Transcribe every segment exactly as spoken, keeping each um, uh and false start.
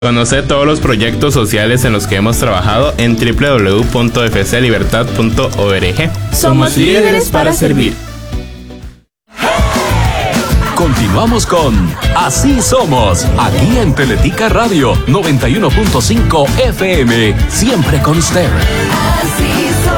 Conoce todos los proyectos sociales en los que hemos trabajado en doble u doble u doble u punto f c libertad punto org. Somos líderes para servir. Continuamos con Así Somos, aquí en Teletica Radio noventa y uno punto cinco F M, siempre con usted. Así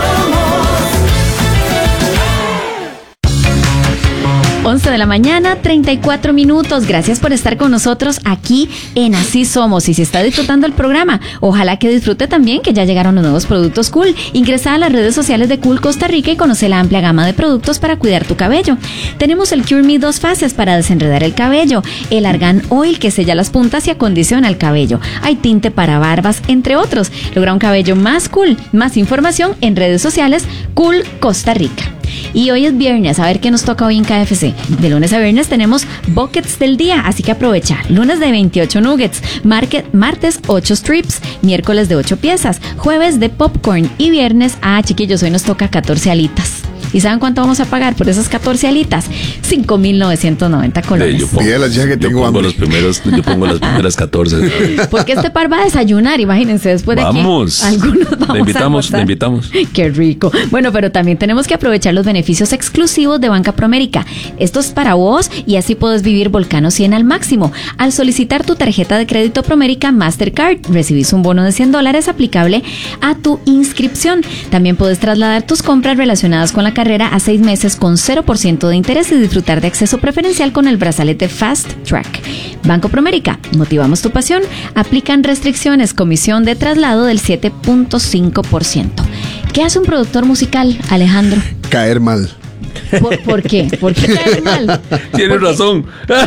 once de la mañana, treinta y cuatro minutos. Gracias por estar con nosotros aquí en Así Somos. Y si está disfrutando el programa, ojalá que disfrute también que ya llegaron los nuevos productos Cool. Ingresa a las redes sociales de Cool Costa Rica y conoce la amplia gama de productos para cuidar tu cabello. Tenemos el Cure Me dos fases para desenredar el cabello, el Argan Oil que sella las puntas y acondiciona el cabello. Hay tinte para barbas, entre otros. Logra un cabello más cool. Más información en redes sociales Cool Costa Rica. Y hoy es viernes, a ver qué nos toca hoy en K F C. De lunes a viernes tenemos buckets del día, así que aprovecha. Lunes de veintiocho nuggets, market, martes ocho strips, miércoles de ocho piezas, jueves de popcorn y viernes, ah chiquillos, hoy nos toca catorce alitas. ¿Y saben cuánto vamos a pagar por esas catorce alitas? cinco mil novecientos noventa colones. Yo pongo, que tengo yo pongo los primeros, yo pongo las primeras catorce. Porque este par va a desayunar, imagínense, después de vamos. que algunos vamos le invitamos, a le invitamos. Qué rico. Bueno, pero también tenemos que aprovechar los beneficios exclusivos de Banca Promérica. Esto es para vos y así puedes vivir Volcano cien al máximo. Al solicitar tu tarjeta de crédito Promérica Mastercard, recibís un bono de cien dólares aplicable a tu inscripción. También puedes trasladar tus compras relacionadas con la carrera a seis meses con cero por ciento de interés y disfrutar de acceso preferencial con el brazalete Fast Track. Banco Promérica, motivamos tu pasión. Aplican restricciones, comisión de traslado del siete punto cinco por ciento. ¿Qué hace un productor musical, Alejandro? Caer mal. ¿Por, ¿por qué? ¿Por qué caer mal? Tienes razón.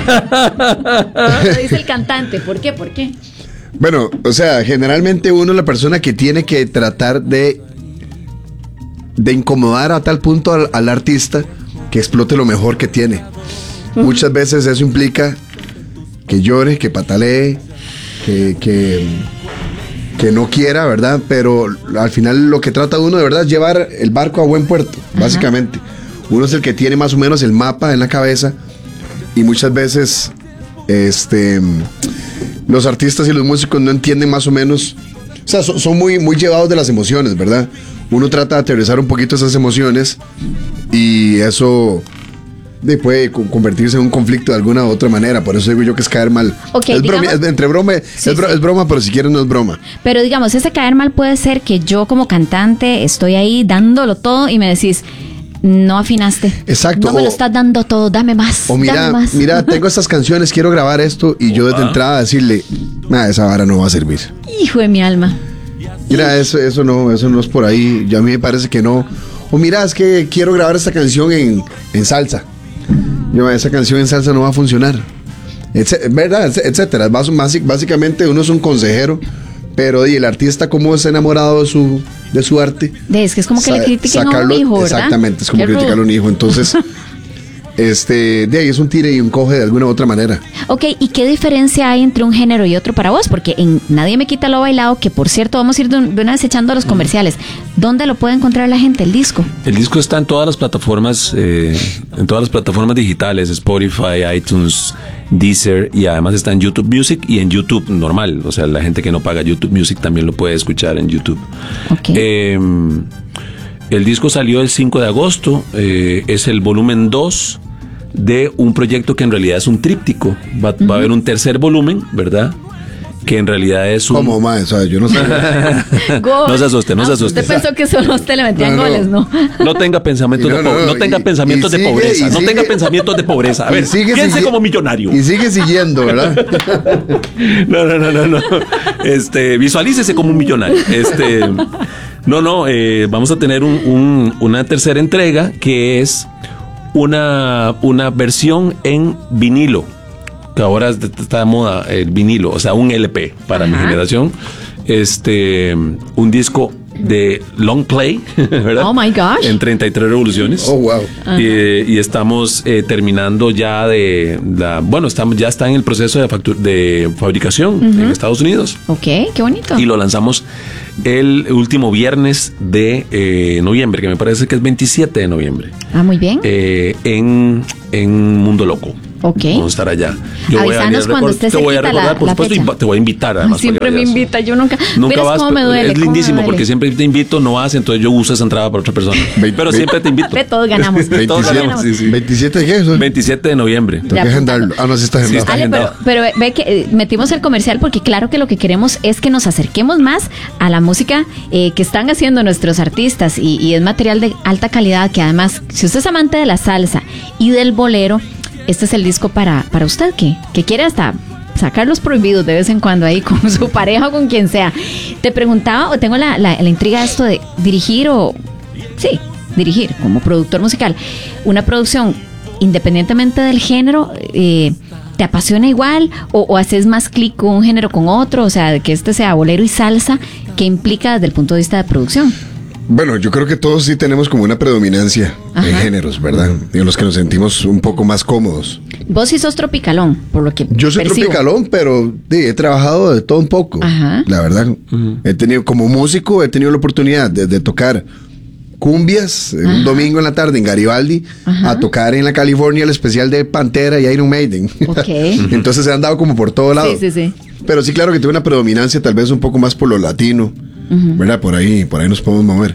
Lo dice el cantante. ¿Por qué? ¿Por qué? Bueno, o sea, generalmente uno es la persona que tiene que tratar de de incomodar a tal punto al, al artista que explote lo mejor que tiene. Uh-huh. Muchas veces eso implica que llore, que patalee, que, que, que no quiera, ¿verdad? Pero al final lo que trata uno de verdad es llevar el barco a buen puerto, uh-huh. Básicamente. Uno es el que tiene más o menos el mapa en la cabeza y muchas veces este, los artistas y los músicos no entienden más o menos, o sea, son, son muy, muy llevados de las emociones, ¿verdad? Uno trata de aterrizar un poquito esas emociones y eso de, puede convertirse en un conflicto de alguna u otra manera. Por eso digo yo que es caer mal. Okay, es, digamos, broma, es entre broma, sí, es, bro, sí. es broma, pero si quieres no es broma. Pero digamos, ese caer mal puede ser que yo como cantante estoy ahí dándolo todo y me decís, no afinaste. Exacto. No me o, lo estás dando todo, dame más. O mira, dame más. mira, tengo estas canciones, quiero grabar esto y yo desde uh-huh. entrada decirle, nah, esa vara no va a servir. Hijo de mi alma. Mira, eso, eso no, eso no es por ahí. Ya a mí me parece que no. O mira, es que quiero grabar esta canción en, en salsa. Yo, esa canción en salsa no va a funcionar. Etc- ¿Verdad? Etcétera. Básicamente uno es un consejero, pero y el artista como está enamorado de su, de su arte. Es que es como que sa- le critiquen sacarlo, a un hijo, ¿verdad? Exactamente, es como Qué criticarle a un hijo. Entonces, este, de ahí es un tire y un coge de alguna u otra manera. Ok, ¿y qué diferencia hay entre un género y otro para vos? Porque en Nadie me quita lo bailado, que por cierto vamos a ir de, un, de una vez echando los comerciales. ¿Dónde lo puede encontrar la gente, el disco? El disco está en todas las plataformas, eh, en todas las plataformas digitales, Spotify, iTunes, Deezer, y además está en YouTube Music y en YouTube normal. O sea, la gente que no paga YouTube Music también lo puede escuchar en YouTube. Ok. Eh, el disco salió el cinco de agosto, eh, es el volumen dos de un proyecto que en realidad es un tríptico. Va, uh-huh. va a haber un tercer volumen, ¿verdad? Que en realidad es un... ¿Cómo, ma? O sea, yo no sé. No se asuste, no, no se asuste. Usted pensó que solo usted le metían no, no. goles, ¿no? No tenga pensamientos no, de, po- no, no, no tenga y, pensamientos y sigue, de pobreza. No sigue, tenga pensamientos de pobreza. A ver, piense como millonario. Y sigue siguiendo, ¿verdad? No, no, no, no, no. Este, visualícese como un millonario. Este... No, no, eh, vamos a tener un, un, una tercera entrega que es una, una versión en vinilo, que ahora está de moda el vinilo, o sea, un L P para Ajá. mi generación. Este, un disco de long play, ¿verdad? Oh my gosh. En treinta y tres revoluciones. Oh, wow. Y, y estamos eh, terminando ya de la, bueno, estamos, ya está en el proceso de, factur- de fabricación uh-huh. en Estados Unidos. Ok, qué bonito. Y lo lanzamos el último viernes de eh, noviembre, que me parece que es veintisiete de noviembre. Ah, muy bien. Eh, en, en Mundo Loco. Ok. Vamos a estar allá. Yo voy a Avísanos venir a cuando recordar- esté te voy a cerquita recordar, la- por la supuesto, fecha. y te voy a invitar además. Siempre para que me vayas. invita, yo nunca. Nunca ¿Vieras vas, cómo me pero duele? es ¿Cómo me lindísimo duele? porque siempre te invito, no vas, entonces yo uso esa entrada para otra persona. Ve- Pero ve- siempre te invito. Ve, todos ganamos. Todos veintisiete, ganamos, sí, sí. veintisiete de qué eso. veintisiete de noviembre. Tengo Ya que apuntalo. agendarlo. Ah, no, sí está Sí, agendado. está Ale, pero, agendado. pero ve que eh, metimos el comercial porque claro que lo que queremos es que nos acerquemos más a la música eh, que están haciendo nuestros artistas y, y es material de alta calidad que además, si usted es amante de la salsa y del bolero, este es el disco para, para usted que, que quiere hasta sacar los prohibidos de vez en cuando ahí con su pareja o con quien sea. Te preguntaba, o tengo la, la, la intriga de esto de dirigir o... Sí, dirigir como productor musical. Una producción, independientemente del género, eh, ¿te apasiona igual o, o haces más clic con un género con otro? O sea, que este sea bolero y salsa, ¿qué implica desde el punto de vista de producción? Bueno, yo creo que todos sí tenemos como una predominancia Ajá. en géneros, ¿verdad? En los que nos sentimos un poco más cómodos. Vos sí sos tropicalón, por lo que Yo soy percibo. tropicalón, pero sí, he trabajado de todo un poco. Ajá. La verdad. He tenido, como músico, he tenido la oportunidad de, de tocar cumbias eh, un domingo en la tarde en Garibaldi, Ajá. a tocar en la California el especial de Pantera y Iron Maiden. Ok. Entonces se han dado como por todo lado. Sí, sí, sí. Pero sí, claro que tuve una predominancia tal vez un poco más por lo latino, ¿verdad? Por ahí, por ahí nos podemos mover.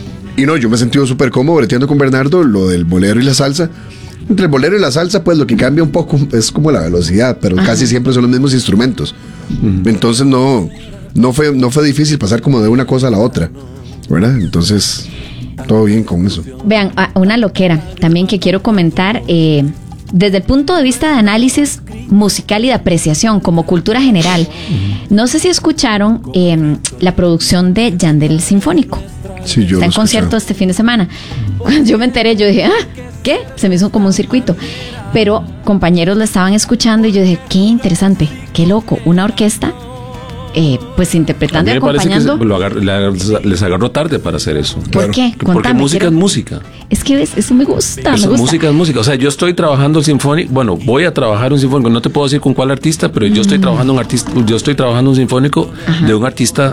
Y no, yo me he sentido súper cómodo breteando con Bernardo lo del bolero y la salsa. Entre el bolero y la salsa, pues lo que cambia un poco es como la velocidad, pero casi siempre son los mismos instrumentos. Entonces no, no fue, no fue difícil pasar como de una cosa a la otra, ¿verdad? Entonces, todo bien con eso. Vean, ah, una loquera también que quiero comentar eh, desde el punto de vista de análisis musical y de apreciación como cultura general. No sé si escucharon eh, la producción de Yandel Sinfónico. Sí, yo Está en lo concierto escuchaba. este fin de semana. Cuando yo me enteré, yo dije, ah, ¿qué? Se me hizo como un circuito. Pero compañeros lo estaban escuchando y yo dije, qué interesante, qué loco. Una orquesta, eh, pues A interpretando mí y me parece que acompañando. se- lo agar- la- les agarró tarde para hacer eso. ¿Por Claro. qué? Porque Contame, música quiero- es música. Es que ves, eso me gusta, Eso, me gusta. música es música. O sea, yo estoy trabajando el sinfónico. Bueno, voy a trabajar un sinfónico. No te puedo decir con cuál artista, pero yo estoy trabajando un artista. Yo estoy trabajando un sinfónico Ajá. de un artista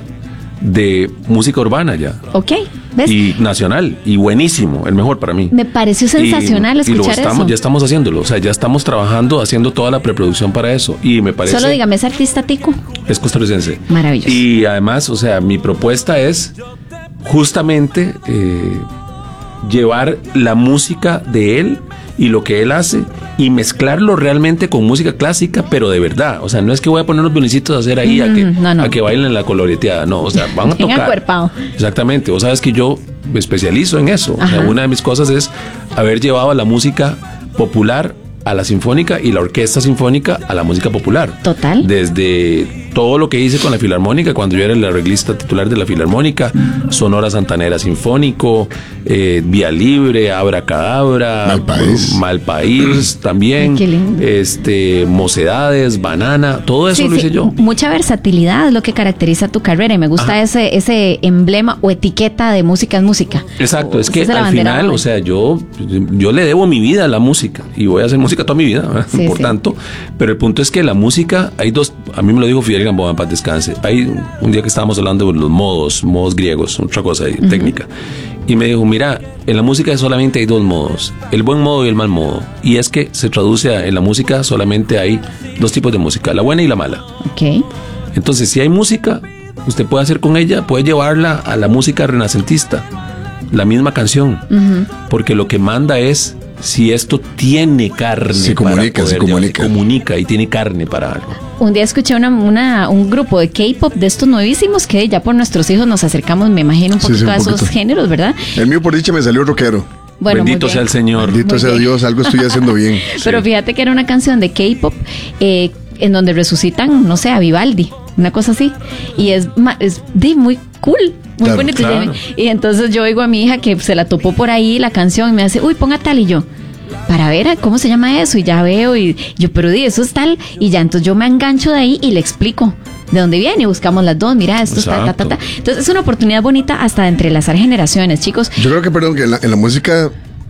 de música urbana ya. Ok, ¿ves? Y nacional. Y buenísimo. El mejor para mí. Me pareció sensacional y, escuchar y lo estamos, eso. Ya estamos haciéndolo. O sea, ya estamos trabajando, haciendo toda la preproducción para eso. Y me parece. Solo dígame, ¿es artista tico? Es costarricense. Maravilloso. Y además, o sea, mi propuesta es justamente eh, llevar la música de él y lo que él hace y mezclarlo realmente con música clásica, pero de verdad. O sea, no es que voy a poner unos violicitos a hacer ahí a, que, Mm, no, no. a que bailen la coloreteada. No, o sea, van a Bien tocar. acuerpado. Exactamente. Vos sabes que yo me especializo en eso. O sea, Ajá. una de mis cosas es haber llevado la música popular a la sinfónica y la orquesta sinfónica a la música popular. Total. Desde todo lo que hice con la Filarmónica, cuando yo era el arreglista titular de la Filarmónica, Sonora Santanera Sinfónico, eh, Vía Libre, Abracadabra, Malpaís. Malpaís también, Ay, qué lindo. este, Mocedades, Banana, todo eso Sí, lo sí, hice yo. mucha versatilidad es lo que caracteriza tu carrera y me gusta Ajá. ese ese emblema o etiqueta de música es música. Exacto, es Esa que la al bandera final, hoy. o sea, yo, yo le debo mi vida a la música y voy a hacer música toda mi vida, ¿verdad? Sí, por sí. tanto, pero el punto es que la música, hay dos, a mí me lo dijo Fidel Gamboa, en paz descanse, hay un día que estábamos hablando de los modos, modos griegos, otra cosa ahí, técnica, y me dijo, mira, en la música solamente hay dos modos, el buen modo y el mal modo, y es que se traduce a, en la música solamente hay dos tipos de música, la buena y la mala. Ok. Entonces, si hay música, usted puede hacer con ella, puede llevarla a la música renacentista, la misma canción, porque lo que manda es si esto tiene carne Se para comunica, poder se llevar- comunica. comunica y tiene carne para algo. Un día escuché una, una, un grupo de K-pop de estos nuevísimos que ya por nuestros hijos nos acercamos, me imagino, un Sí, poquito sí, un a esos poquito. géneros, ¿verdad? El mío por dicha me salió rockero. Bueno, muy Bendito bien. sea el Señor. Bendito Muy sea bien. Dios, algo estoy haciendo bien. Pero fíjate que era una canción de K-pop eh, en donde resucitan, no sé, a Vivaldi, una cosa así. Y es, ma- es de muy cool, muy Claro, bonito. claro. Y entonces yo oigo a mi hija que se la topó por ahí la canción y me hace, uy, ponga tal y yo. Para ver ah, cómo se llama eso y ya veo y yo, pero di, eso es tal y ya entonces yo me engancho de ahí y le explico de dónde viene y buscamos las dos, mira, esto está, ta, ta, ta. Entonces es una oportunidad bonita hasta de entrelazar generaciones, chicos. Yo creo que, perdón, que en la, en la música,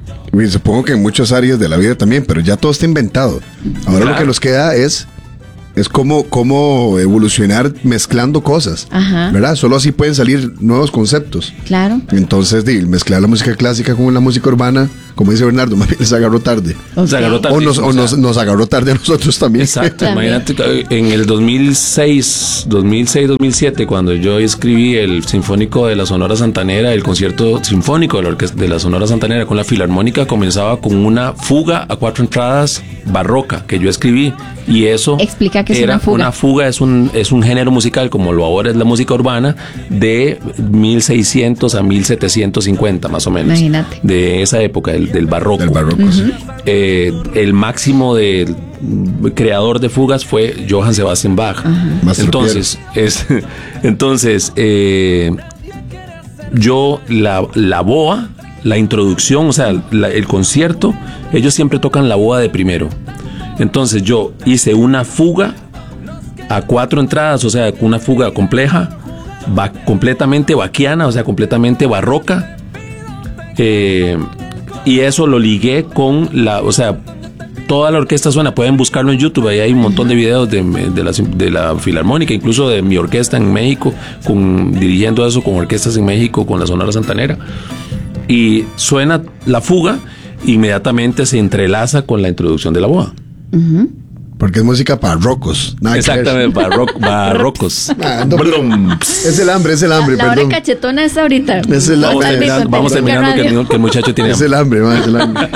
y supongo que en muchas áreas de la vida también, pero ya todo está inventado. Ahora Claro. lo que nos queda es, es cómo, cómo evolucionar mezclando cosas. Ajá. ¿Verdad? Solo así pueden salir nuevos conceptos. Claro. Entonces, di, mezclar la música clásica con la música urbana como dice Bernardo, más bien les agarró tarde. Ok. Se agarró tarde. O, nos, o, o sea, nos, nos agarró tarde a nosotros también. Exacto, También. imagínate que en el dos mil seis, dos mil siete, cuando yo escribí el Sinfónico de la Sonora Santanera, el concierto sinfónico de la, orquesta, de la Sonora Santanera con la Filarmónica, comenzaba con una fuga a cuatro entradas barroca que yo escribí, y eso Explica qué es era una fuga. Una fuga es un, es un género musical, como lo ahora es la música urbana, de mil seiscientos a mil setecientos cincuenta más o menos. Imagínate. De esa época, del, del barroco. Del barroco, sí. Eh, el máximo del creador de fugas fue Johann Sebastian Bach. Maestro Entonces, es, entonces eh, yo la, la boa, la introducción, o sea, la- el concierto, ellos siempre tocan la boa de primero. Entonces yo hice una fuga a cuatro entradas, o sea, una fuga compleja, va, completamente baquiana, o sea, completamente barroca. Eh, y eso lo ligué con la, o sea, toda la orquesta suena, pueden buscarlo en YouTube, ahí hay un montón de videos de, de, la, de la Filarmónica, incluso de mi orquesta en México, con, dirigiendo eso con orquestas en México, con la Sonora Santanera. Y suena la fuga, inmediatamente se entrelaza con la introducción de la boa. Porque es música para rocos. Nada que ver. Exactamente, barroc, barrocos. Ah, no, pero- Blum. Es el hambre, es el hambre, La hora perdón. cachetona es ahorita. Es el Vamos, hambre. Tal vez terminando, en vamos Televisa terminando que, Radio. el- que el muchacho tiene Es el hambre, man, es el hambre.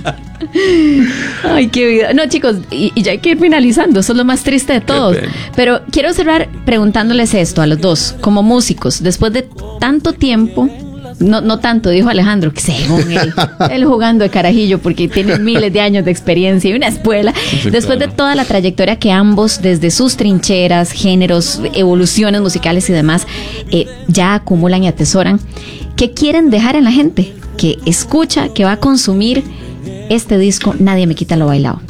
Ay, qué vida. No, chicos, y, y ya hay que ir finalizando. Eso es lo más triste de todos. pena. Pero quiero cerrar preguntándoles esto a los dos, como músicos. Después de tanto tiempo, no, no tanto, dijo Alejandro, que según él, él jugando de carajillo porque tiene miles de años de experiencia y una escuela. Después de toda la trayectoria que ambos, desde sus trincheras, géneros, evoluciones musicales y demás, eh, ya acumulan y atesoran, ¿qué quieren dejar en la gente? Que escucha, que va a consumir este disco, Nadie me quita lo bailado.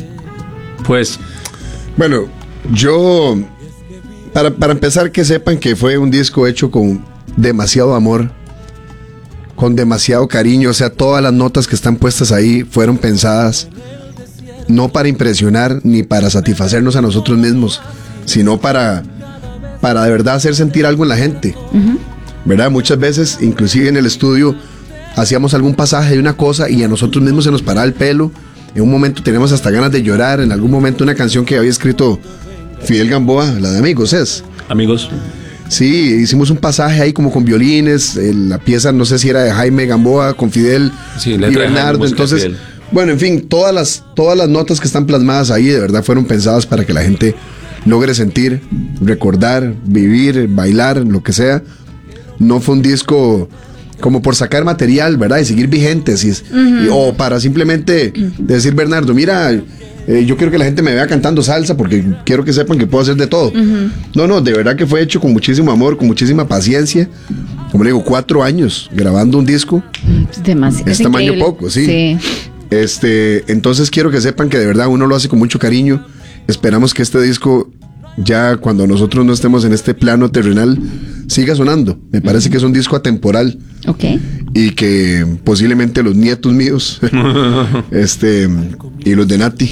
Pues, Bueno, yo, para, para empezar, que sepan que fue un disco hecho con demasiado amor, con demasiado cariño. O sea, todas las notas que están puestas ahí fueron pensadas no para impresionar ni para satisfacernos a nosotros mismos, sino para, para de verdad hacer sentir algo en la gente. ¿Verdad? Muchas veces, inclusive en el estudio, hacíamos algún pasaje de una cosa y a nosotros mismos se nos paraba el pelo. En un momento teníamos hasta ganas de llorar. En algún momento una canción que había escrito Fidel Gamboa, la de Amigos, es. amigos, Sí, hicimos un pasaje ahí como con violines. eh, La pieza, no sé si era de Jaime Gamboa con Fidel Sí, y letra de Jaime, Bernardo. música de Entonces, Fidel. bueno, en fin, todas las, todas las notas que están plasmadas ahí de verdad fueron pensadas para que la gente logre sentir, recordar, vivir, bailar, lo que sea. No fue un disco como por sacar material, ¿verdad? Y seguir vigentes. Y, y- o para simplemente decir, Bernardo, mira, eh, yo quiero que la gente me vea cantando salsa porque quiero que sepan que puedo hacer de todo. No, no, de verdad que fue hecho con muchísimo amor, con muchísima paciencia. Como le digo, cuatro años grabando un disco. Es demasiado. Es tamaño poco, sí. Este, entonces quiero que sepan que de verdad uno lo hace con mucho cariño. Esperamos que este disco, ya cuando nosotros no estemos en este plano terrenal, siga sonando. Me parece que es un disco atemporal Ok. y que posiblemente los nietos míos, este, y los de Nati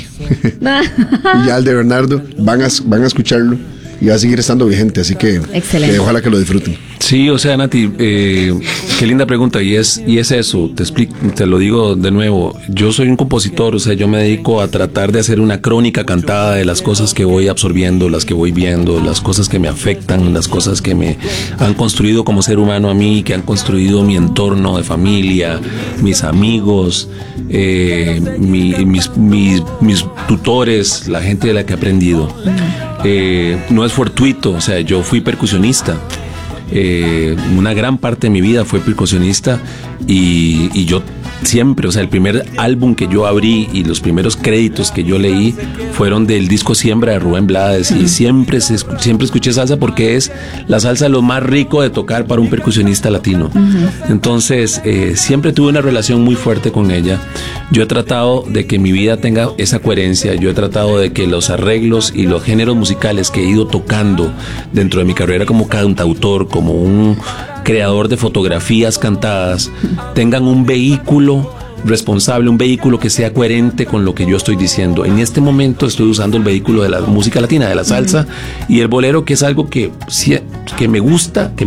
y ya el de Bernardo van a, van a escucharlo y va a seguir estando vigente. Así que, Excelente. que ojalá que lo disfruten. sí, o sea, Nati, eh, qué linda pregunta, y es, y es eso, te explico, te lo digo de nuevo, yo soy un compositor, o sea, yo me dedico a tratar de hacer una crónica cantada de las cosas que voy absorbiendo, las que voy viendo, las cosas que me afectan, las cosas que me han construido como ser humano a mí, que han construido mi entorno de familia, mis amigos, eh, mi- mis, mis, mis tutores, la gente de la que he aprendido. Eh, no es fortuito, o sea, yo fui percusionista. Eh, una gran parte de mi vida fue percusionista y, y yo siempre, o sea, el primer álbum que yo abrí y los primeros créditos que yo leí fueron del disco Siembra de Rubén Blades, y siempre, se, escu- siempre escuché salsa porque es la salsa lo más rico de tocar para un percusionista latino. Entonces, eh, siempre tuve una relación muy fuerte con ella. Yo he tratado de que mi vida tenga esa coherencia, yo he tratado de que los arreglos y los géneros musicales que he ido tocando dentro de mi carrera como cantautor, como un creador de fotografías cantadas, tengan un vehículo responsable, un vehículo que sea coherente con lo que yo estoy diciendo. En este momento estoy usando el vehículo de la música latina, de la salsa y el bolero, que es algo que, sí- que me gusta, que